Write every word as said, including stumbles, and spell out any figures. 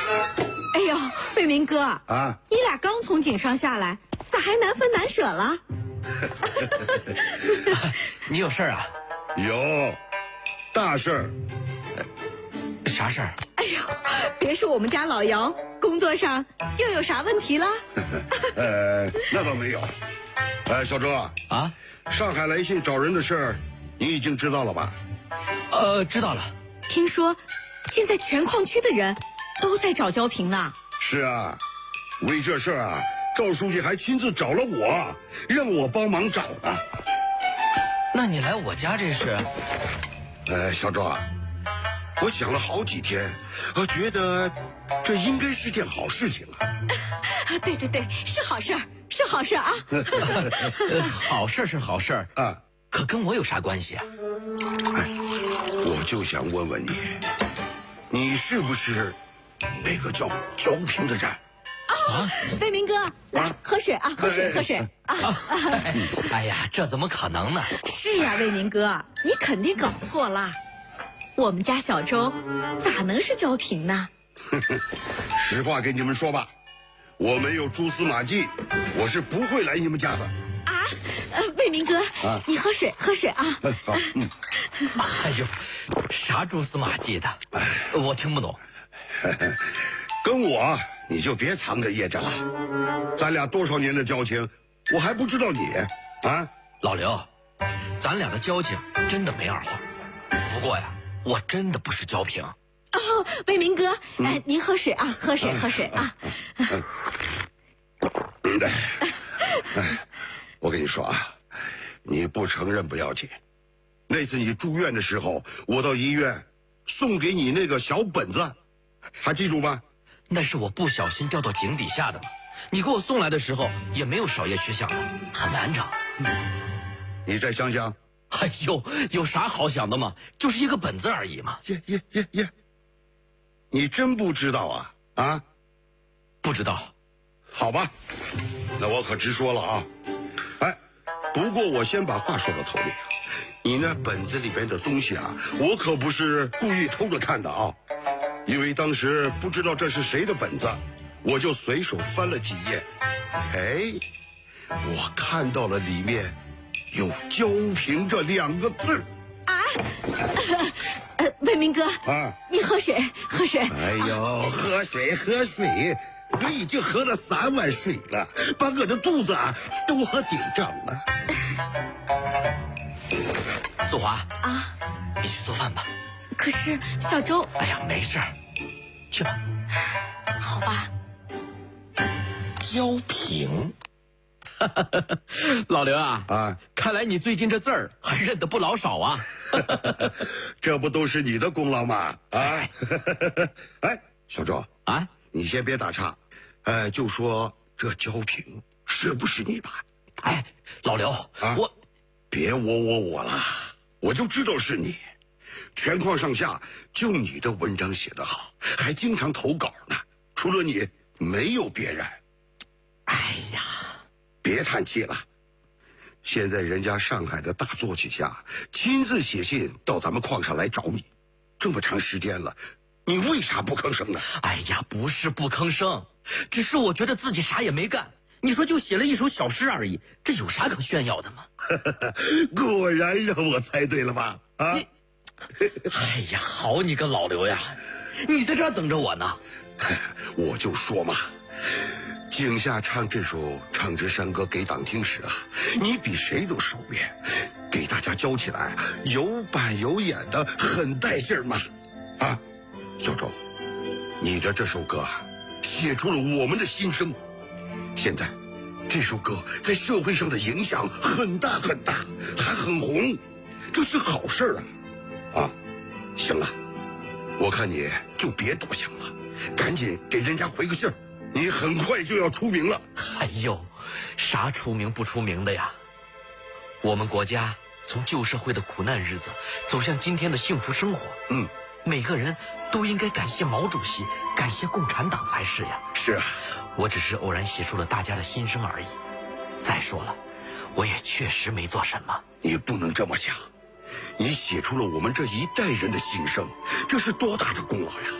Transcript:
哎呦，卫民哥啊， 你俩刚从井上下来，咋还难分难舍了？ 你有事儿啊？ 有，大事儿。 啥事儿？ 哎呦，别是我们家老姚工作上又有啥问题了？ 呃，那倒没有。呃，小周啊， 啊， 上海来信找人的事儿，你已经知道了吧？ 呃，知道了。 听说现在全矿区的人都在找焦平呢。 是啊，为这事儿啊，赵书记还亲自找了我，让我帮忙找呢。 那你来我家这是？ 呃，小周啊，我想了好几天，我觉得这应该是件好事情啊。 对对对，是好事儿，是好事儿啊。 呃，好事是好事啊， 可跟我有啥关系啊？ 哎，我就想问问你，你是不是那个叫焦平的人？ 啊，卫民哥，来喝水啊，喝水喝水啊！ 哎呀，这怎么可能呢？ 是啊，卫民哥，你肯定搞错了。我们家小周咋能是焦平呢？ 实话跟你们说吧，我没有蛛丝马迹，我是不会来你们家的。 啊，呃，卫民哥， 啊你喝水喝水啊！ 嗯，好，嗯， 哎呦，啥蛛丝马迹的？我听不懂。 跟我你就别藏着掖着了，咱俩多少年的交情，我还不知道你啊？ 老刘，咱俩的交情真的没二话。不过呀，我真的不是焦平。 哦，卫民哥，哎，您喝水啊，喝水喝水啊！ 嗯，哎，我跟你说啊，你不承认不要紧。那次你住院的时候，我到医院送给你那个小本子，还记住吗？ 那是我不小心掉到井底下的嘛。你给我送来的时候也没有少页缺项的，很难找。 你再想想。 哎呦，有啥好想的嘛？就是一个本子而已嘛。 耶耶耶耶！你真不知道啊？啊？ 不知道。 好吧，那我可直说了啊。哎，不过我先把话说到头里啊，你那本子里边的东西啊，我可不是故意偷着看的啊，因为当时不知道这是谁的本子，我就随手翻了几页。哎，我看到了里面有焦平这两个字啊，呃，卫民哥啊， 你喝水喝水。 哎呦，喝水喝水，我已经喝了三碗水了，把我的肚子啊都喝顶胀了。 素华啊， 你去做饭吧。 可是小周…… 哎呀，没事儿，去吧。 好吧。 焦平，老刘啊啊， 看来你最近这字儿还认得不老少啊。 这不都是你的功劳吗？啊，哎，小周啊， 你先别打岔，呃，就说这焦平是不是你吧？ 哎，老刘， 啊、 我别我我我了，我就知道是你。全矿上下就你的文章写得好，还经常投稿呢，除了你没有别人。 哎呀， 别叹气了，现在人家上海的大作曲家亲自写信到咱们矿上来找你，这么长时间了，你为啥不吭声呢？ 哎呀，不是不吭声，只是我觉得自己啥也没干。你说就写了一首小诗而已，这有啥可炫耀的吗？ 果然让我猜对了吧？啊！ 你，哎呀，好你个老刘呀，你在这儿等着我呢。 我就说嘛。井下唱这首《唱支山歌》给党听时啊，你比谁都熟练，给大家教起来有板有眼的，很带劲儿嘛！啊，小周，你的这首歌啊，写出了我们的心声。现在，这首歌在社会上的影响很大很大，还很红，这是好事儿啊！啊，行了，我看你就别多想了，赶紧给人家回个信儿。你很快就要出名了。 哎呦，啥出名不出名的呀？我们国家从旧社会的苦难日子走向今天的幸福生活， 嗯， 每个人都应该感谢毛主席，感谢共产党才是呀。 是啊， 我只是偶然写出了大家的心声而已。再说了，我也确实没做什么。 你不能这么想，你写出了我们这一代人的心声，这是多大的功劳呀！